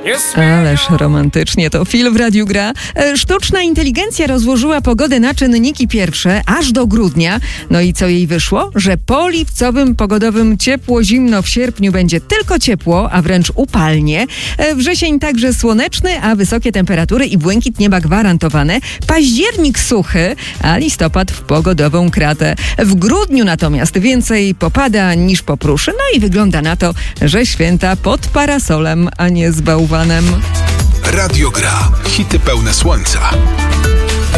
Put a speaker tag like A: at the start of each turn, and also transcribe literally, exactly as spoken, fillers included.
A: Ależ romantycznie to film w radiu gra. Sztuczna inteligencja rozłożyła pogodę na czynniki pierwsze aż do grudnia. No i co jej wyszło? Że po lipcowym pogodowym ciepło-zimno w sierpniu będzie tylko ciepło, a wręcz upalnie. Wrzesień także słoneczny, a wysokie temperatury i błękit nieba gwarantowane. Październik suchy, a listopad w pogodową kratę. W grudniu natomiast więcej popada niż popruszy. No i wygląda na to, że święta pod parasolem, a nie z bałwanem.
B: Radio Gra. Hity pełne słońca.